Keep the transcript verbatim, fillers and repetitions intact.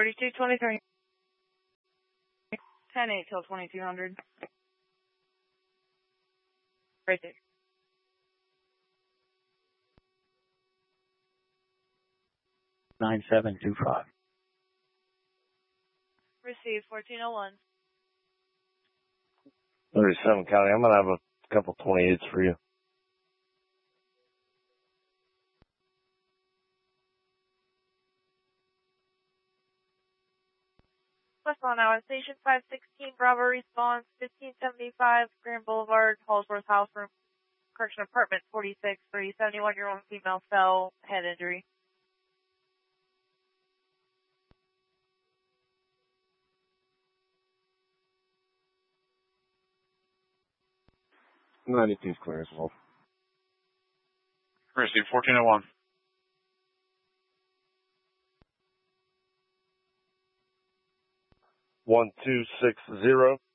forty-two twenty-three. ten eight till twenty-two hundred. Right there. nine seven two five. Received fourteen oh one. thirty-seven County, I'm going to have a couple twenty-eights for you. Westbound Hour Station five sixteen, Bravo response, fifteen seventy-five, Grand Boulevard, Hallsworth House Room, Correction Apartment forty-six, for a seventy-one-year-old female fell, head injury. ninety-two's clear as well. Received fourteen oh one. one two six zero.